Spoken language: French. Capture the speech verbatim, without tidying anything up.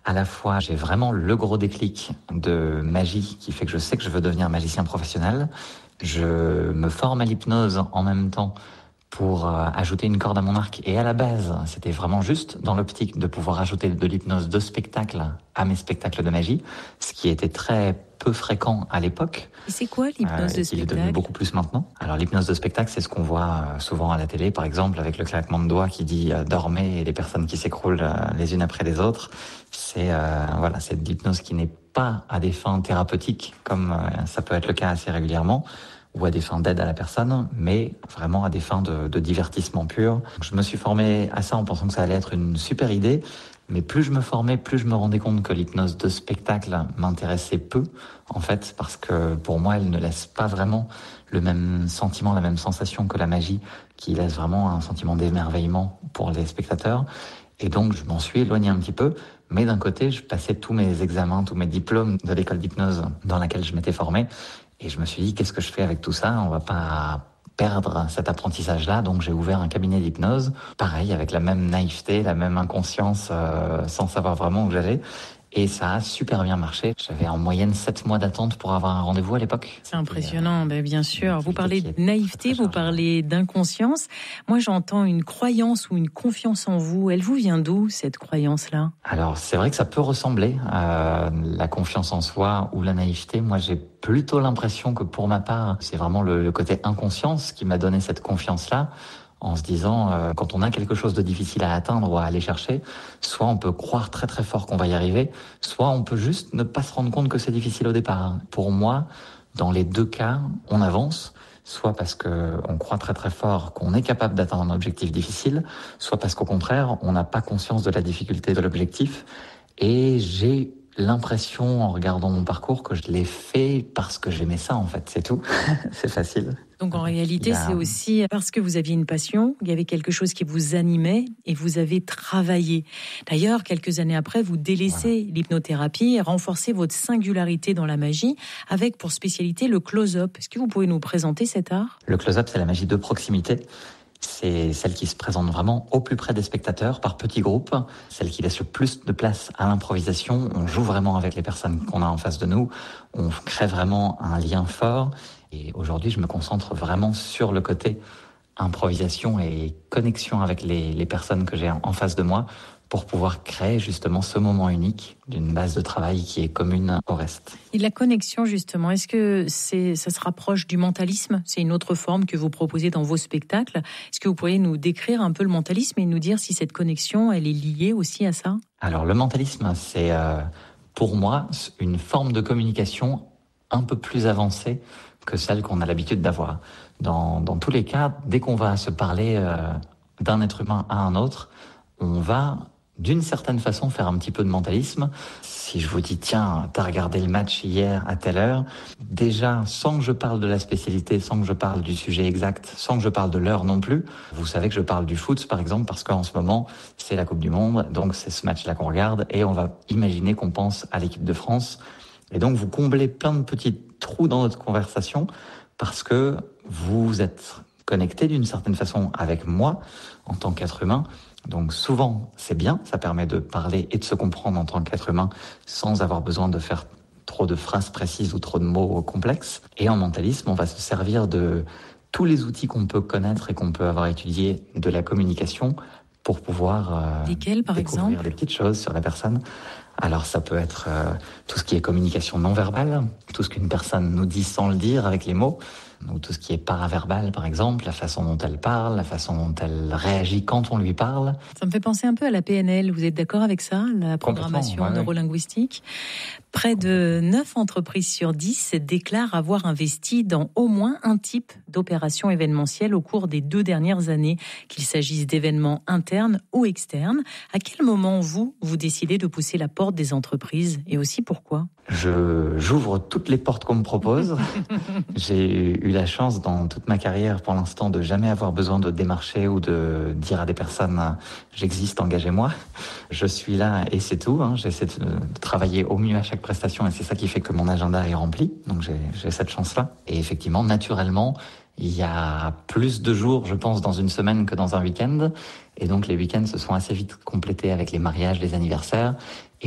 À la fois, j'ai vraiment le gros déclic de magie qui fait que je sais que je veux devenir magicien professionnel. Je me forme à l'hypnose en même temps pour euh, ajouter une corde à mon arc. Et à la base, c'était vraiment juste dans l'optique de pouvoir ajouter de l'hypnose de spectacle à mes spectacles de magie, ce qui était très peu fréquent à l'époque. Et c'est quoi l'hypnose euh, de et qu'il est devenu spectacle? beaucoup plus maintenant. Alors l'hypnose de spectacle, c'est ce qu'on voit euh, souvent à la télé, par exemple, avec le claquement de doigts qui dit euh, dormez et les personnes qui s'écroulent euh, les unes après les autres. C'est euh, voilà, c'est de l'hypnose qui n'est pas à des fins thérapeutiques, comme euh, ça peut être le cas assez régulièrement, ou à des fins d'aide à la personne, mais vraiment à des fins de, de divertissement pur. Je me suis formé à ça en pensant que ça allait être une super idée, mais plus je me formais, plus je me rendais compte que l'hypnose de spectacle m'intéressait peu, en fait, parce que pour moi, elle ne laisse pas vraiment le même sentiment, la même sensation que la magie, qui laisse vraiment un sentiment d'émerveillement pour les spectateurs. Et donc, je m'en suis éloigné un petit peu, mais d'un côté, je passais tous mes examens, tous mes diplômes de l'école d'hypnose dans laquelle je m'étais formé, et je me suis dit, qu'est-ce que je fais avec tout ça? On va pas perdre cet apprentissage-là, donc j'ai ouvert un cabinet d'hypnose, pareil, avec la même naïveté, la même inconscience, euh, sans savoir vraiment où j'allais. Et ça a super bien marché. J'avais en moyenne sept mois d'attente pour avoir un rendez-vous à l'époque. C'est impressionnant, ben bien sûr. Vous parlez de qui est naïveté, très vous parlez d'inconscience. Moi, j'entends une croyance ou une confiance en vous. Elle vous vient d'où, cette croyance-là? Alors, c'est vrai que ça peut ressembler à la confiance en soi ou la naïveté. Moi, j'ai plutôt l'impression que pour ma part, c'est vraiment le, le côté inconscience qui m'a donné cette confiance-là. En se disant, euh, quand on a quelque chose de difficile à atteindre ou à aller chercher, soit on peut croire très très fort qu'on va y arriver, soit on peut juste ne pas se rendre compte que c'est difficile au départ. Pour moi, dans les deux cas, on avance, soit parce que on croit très très fort qu'on est capable d'atteindre un objectif difficile, soit parce qu'au contraire, on n'a pas conscience de la difficulté de l'objectif. Et j'ai l'impression, en regardant mon parcours, que je l'ai fait parce que j'aimais ça, en fait, c'est tout. C'est facile. Donc en réalité, a... c'est aussi parce que vous aviez une passion, il y avait quelque chose qui vous animait et vous avez travaillé. D'ailleurs, quelques années après, vous délaissez voilà. l'hypnothérapie et renforcez votre singularité dans la magie avec pour spécialité le close-up. Est-ce que vous pouvez nous présenter cet art? Le close-up, c'est la magie de proximité. C'est celle qui se présente vraiment au plus près des spectateurs, par petits groupes, celle qui laisse le plus de place à l'improvisation. On joue vraiment avec les personnes qu'on a en face de nous, on crée vraiment un lien fort. Et aujourd'hui, je me concentre vraiment sur le côté improvisation et connexion avec les, les personnes que j'ai en face de moi pour pouvoir créer justement ce moment unique d'une base de travail qui est commune au reste. Et la connexion justement, est-ce que c'est, ça se rapproche du mentalisme? C'est une autre forme que vous proposez dans vos spectacles. Est-ce que vous pourriez nous décrire un peu le mentalisme et nous dire si cette connexion, elle est liée aussi à ça? Alors le mentalisme, c'est euh, pour moi une forme de communication un peu plus avancée que celle qu'on a l'habitude d'avoir. Dans, dans tous les cas, dès qu'on va se parler euh, d'un être humain à un autre, on va d'une certaine façon faire un petit peu de mentalisme. Si je vous dis, tiens, t'as regardé le match hier à telle heure, déjà, sans que je parle de la spécialité, sans que je parle du sujet exact, sans que je parle de l'heure non plus, vous savez que je parle du foot, par exemple, parce qu'en ce moment, c'est la Coupe du Monde, donc c'est ce match-là qu'on regarde, et on va imaginer qu'on pense à l'équipe de France. Et donc, vous comblez plein de petits trous dans notre conversation, parce que vous êtes connecté d'une certaine façon avec moi, en tant qu'être humain. Donc souvent, c'est bien, ça permet de parler et de se comprendre en tant qu'être humain sans avoir besoin de faire trop de phrases précises ou trop de mots complexes. Et en mentalisme, on va se servir de tous les outils qu'on peut connaître et qu'on peut avoir étudiés de la communication pour pouvoir euh, Lesquels, par découvrir exemple des petites choses sur la personne. Alors ça peut être euh, tout ce qui est communication non verbale, tout ce qu'une personne nous dit sans le dire avec les mots, ou tout ce qui est paraverbal par exemple, la façon dont elle parle, la façon dont elle réagit quand on lui parle. Ça me fait penser un peu à la P N L, vous êtes d'accord avec ça, la programmation ouais, neurolinguistique? Près de neuf entreprises sur dix déclarent avoir investi dans au moins un type d'opération événementielle au cours des deux dernières années, qu'il s'agisse d'événements internes ou externes. À quel moment, vous, vous décidez de pousser la porte des entreprises et aussi pourquoi? Je, j'ouvre toutes les portes qu'on me propose. J'ai eu la chance dans toute ma carrière pour l'instant de jamais avoir besoin de démarcher ou de dire à des personnes « j'existe, engagez-moi ». Je suis là et c'est tout. Hein. J'essaie de, de travailler au mieux à chaque prestation et c'est ça qui fait que mon agenda est rempli. Donc j'ai, j'ai cette chance-là. Et effectivement, naturellement, il y a plus de jours, je pense, dans une semaine que dans un week-end. Et donc les week-ends se sont assez vite complétés avec les mariages, les anniversaires.